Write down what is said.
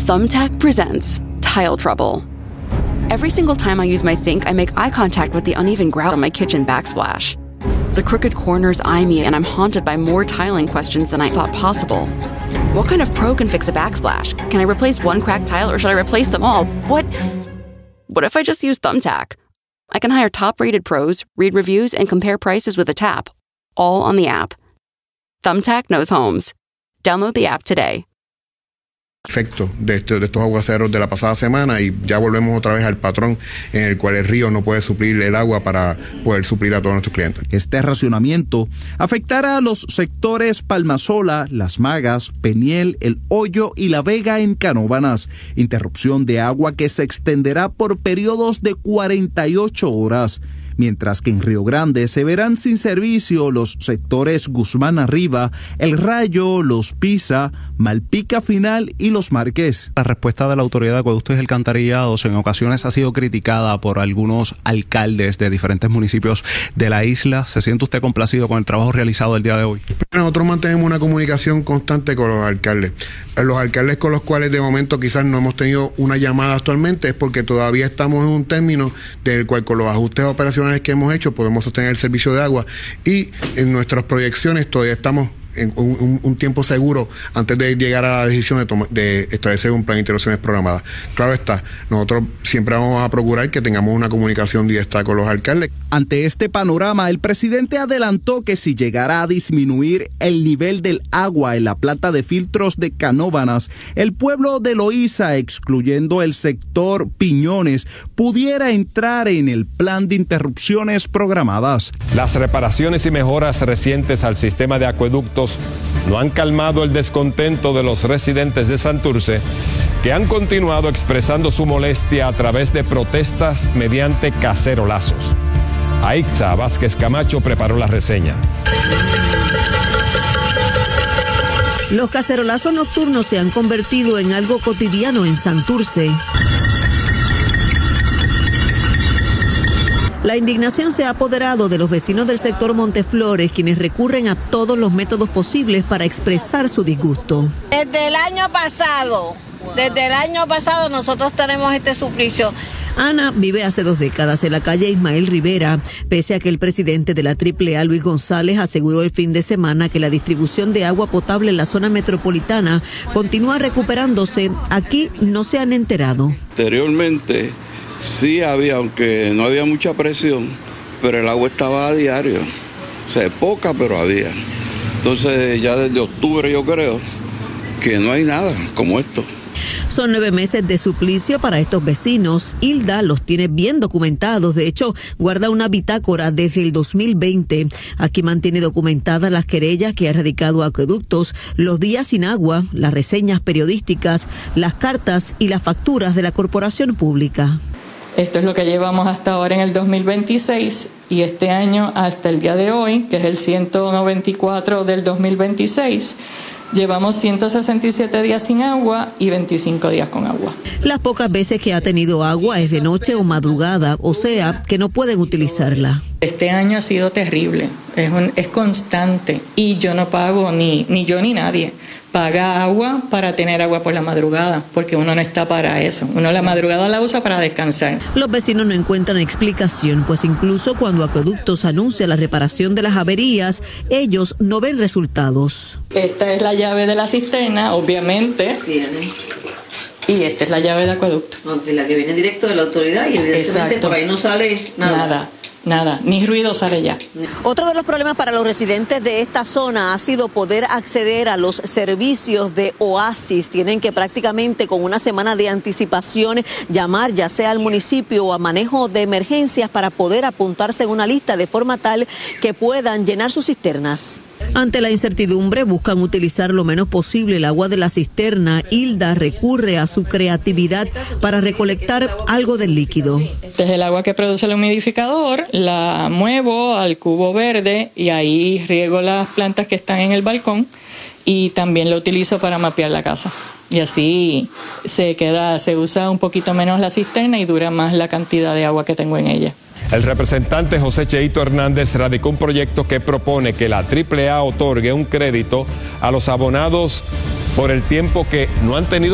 Thumbtack presents Tile Trouble. Every single time I use my sink, I make eye contact with the uneven grout on my kitchen backsplash. The crooked corners eye me, and I'm haunted by more tiling questions than I thought possible. What kind of pro can fix a backsplash? Can I replace one cracked tile, or should I replace them all? What if I just use Thumbtack? I can hire top-rated pros, read reviews, and compare prices with a tap, all on the app. Thumbtack knows homes. Download the app today. Efecto de estos aguaceros de la pasada semana, y ya volvemos otra vez al patrón en el cual el río no puede suplir el agua para poder suplir a todos nuestros clientes. Este racionamiento afectará a los sectores Palmasola, Las Magas, Peniel, El Hoyo y La Vega en Canóvanas. Interrupción de agua que se extenderá por periodos de 48 horas. Mientras que en Río Grande se verán sin servicio los sectores Guzmán Arriba, El Rayo, Los Pisa, Malpica Final y Los Marqués. La respuesta de la Autoridad de Acueductos y Alcantarillados en ocasiones ha sido criticada por algunos alcaldes de diferentes municipios de la isla. ¿Se siente usted complacido con el trabajo realizado el día de hoy? Nosotros mantenemos una comunicación constante con los alcaldes. Los alcaldes con los cuales de momento quizás no hemos tenido una llamada actualmente es porque todavía estamos en un término del cual con los ajustes operacionales que hemos hecho podemos sostener el servicio de agua, y en nuestras proyecciones todavía estamos en un tiempo seguro antes de llegar a la decisión de establecer un plan de intervenciones programadas. Claro está, nosotros siempre vamos a procurar que tengamos una comunicación directa con los alcaldes. Ante este panorama, el presidente adelantó que si llegara a disminuir el nivel del agua en la planta de filtros de Canóvanas, el pueblo de Loíza, excluyendo el sector Piñones, pudiera entrar en el plan de interrupciones programadas. Las reparaciones y mejoras recientes al sistema de acueductos no han calmado el descontento de los residentes de Santurce, que han continuado expresando su molestia a través de protestas mediante cacerolazos. Aixa Vázquez Camacho preparó la reseña. Los cacerolazos nocturnos se han convertido en algo cotidiano en Santurce. La indignación se ha apoderado de los vecinos del sector Monteflores, quienes recurren a todos los métodos posibles para expresar su disgusto. Desde el año pasado nosotros tenemos este suplicio. Ana vive hace 2 décadas en la calle Ismael Rivera, pese a que el presidente de la AAA, Luis González, aseguró el fin de semana que la distribución de agua potable en la zona metropolitana continúa recuperándose. Aquí no se han enterado. Anteriormente sí había, aunque no había mucha presión, pero el agua estaba a diario. O sea, poca, pero había. Entonces ya desde octubre yo creo que no hay nada como esto. Son 9 meses de suplicio para estos vecinos. Hilda los tiene bien documentados. De hecho, guarda una bitácora desde el 2020. Aquí mantiene documentadas las querellas que ha radicado Acueductos, los días sin agua, las reseñas periodísticas, las cartas y las facturas de la corporación pública. Esto es lo que llevamos hasta ahora en el 2026, y este año hasta el día de hoy, que es el 194 del 2026, llevamos 167 días sin agua y 25 días con agua. Las pocas veces que ha tenido agua es de noche o madrugada, o sea, que no pueden utilizarla. Este año ha sido terrible, es constante, y yo no pago, ni yo ni nadie paga agua para tener agua por la madrugada, porque uno no está para eso. Uno la madrugada la usa para descansar. Los vecinos no encuentran explicación, pues incluso cuando Acueductos anuncia la reparación de las averías, ellos no ven resultados. Esta es la llave de la cisterna, obviamente. Y esta es la llave de Acueducto. Okay, la que viene directo de la autoridad, y evidentemente exacto. Por ahí no sale Nada, ni ruido sale ya. Otro de los problemas para los residentes de esta zona ha sido poder acceder a los servicios de Oasis. Tienen que prácticamente con una semana de anticipación llamar ya sea al municipio o a manejo de emergencias para poder apuntarse en una lista de forma tal que puedan llenar sus cisternas. Ante la incertidumbre, buscan utilizar lo menos posible el agua de la cisterna. Hilda recurre a su creatividad para recolectar algo del líquido. Este es el agua que produce el humidificador, la muevo al cubo verde y ahí riego las plantas que están en el balcón, y también lo utilizo para mapear la casa. Y así se usa un poquito menos la cisterna y dura más la cantidad de agua que tengo en ella. El representante José Cheito Hernández radicó un proyecto que propone que la AAA otorgue un crédito a los abonados por el tiempo que no han tenido